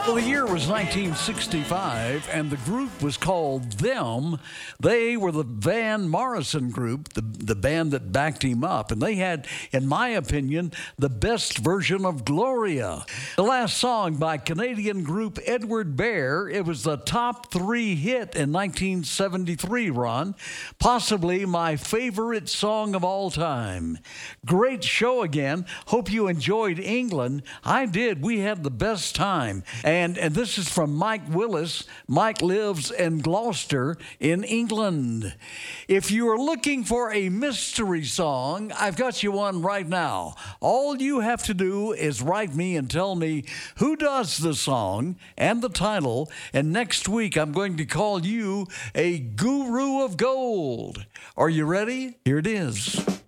Well, the year was 1965, and the group was called Them. They were the Van Morrison group, the band that backed him up, and they had, in my opinion, the best version of Gloria. The last song by Canadian group Edward Bear, it was the top 3 hit in 1973, Ron. Possibly my favorite song of all time. Great show again. Hope you enjoyed England. I did. We had the best time. And this is from Mike Willis. Mike lives in Gloucester in England. If you are looking for a mystery song, I've got you one right now. All you have to do is write me and tell me who does the song and the title. And next week, I'm going to call you a guru of gold. Are you ready? Here it is.